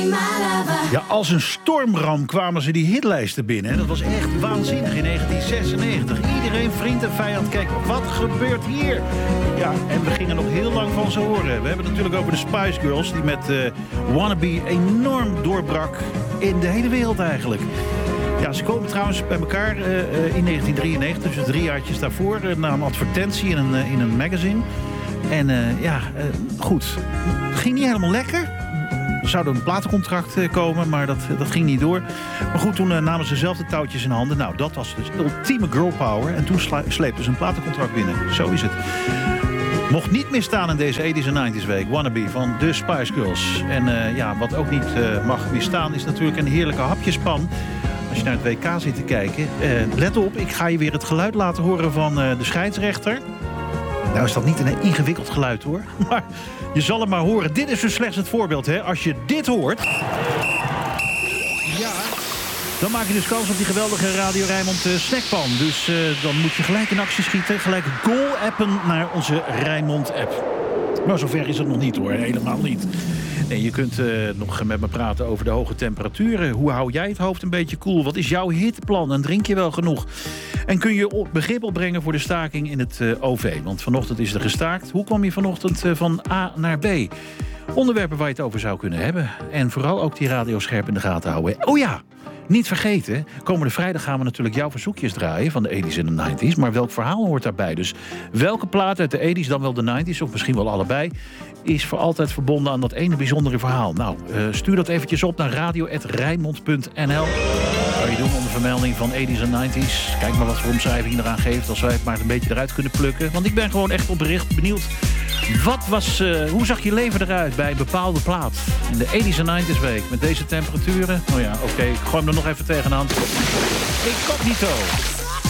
Ja, als een stormram kwamen ze die hitlijsten binnen. En dat was echt waanzinnig in 1996. Iedereen, vriend en vijand, kijk, wat gebeurt hier? Ja, en we gingen nog heel lang van ze horen. We hebben het natuurlijk over de Spice Girls, die met Wannabe enorm doorbrak in de hele wereld eigenlijk. Ja, ze komen trouwens bij elkaar in 1993, dus 3 jaartjes daarvoor, na een advertentie in een magazine. En goed, het ging niet helemaal lekker. Er zou een platencontract komen, maar dat ging niet door. Maar goed, toen namen ze zelf de touwtjes in handen. Nou, dat was dus ultieme girl power. En toen sleepten ze een platencontract binnen. Zo is het. Mocht niet misstaan in deze 80s en 90s week. Wannabe van de Spice Girls. En wat ook niet mag misstaan is natuurlijk een heerlijke hapjespan. Als je naar het WK zit te kijken. Let op, ik ga je weer het geluid laten horen van de scheidsrechter. Nou is dat niet een ingewikkeld geluid hoor. Maar je zal het maar horen. Dit is dus slechts het voorbeeld. Hè? Als je dit hoort... Ja, dan maak je dus kans op die geweldige Radio Rijnmond snackpan. Dus dan moet je gelijk in actie schieten. Gelijk goal appen naar onze Rijnmond app. Maar zover is het nog niet hoor. Helemaal niet. Nee, je kunt nog met me praten over de hoge temperaturen. Hoe hou jij het hoofd een beetje koel? Wat is jouw hitteplan? En drink je wel genoeg? En kun je begrip opbrengen voor de staking in het OV? Want vanochtend is er gestaakt. Hoe kwam je vanochtend van A naar B? Onderwerpen waar je het over zou kunnen hebben. En vooral ook die radio scherp in de gaten houden. Oh ja, niet vergeten. Komende vrijdag gaan we natuurlijk jouw verzoekjes draaien van de 80s en de 90s. Maar welk verhaal hoort daarbij? Dus welke plaat uit de 80s, dan wel de 90s, of misschien wel allebei, is voor altijd verbonden aan dat ene bijzondere verhaal? Nou, stuur dat eventjes op naar radio@rijnmond.nl. Kan je doen onder vermelding van 80s en 90s. Kijk maar wat voor omschrijving eraan geeft, als wij het maar een beetje eruit kunnen plukken. Want ik ben gewoon echt oprecht benieuwd. Hoe zag je leven eruit bij een bepaalde plaat in de 80s en 90s week met deze temperaturen? Nou ja, oké, ik gooi hem er nog even tegenaan. Incognito.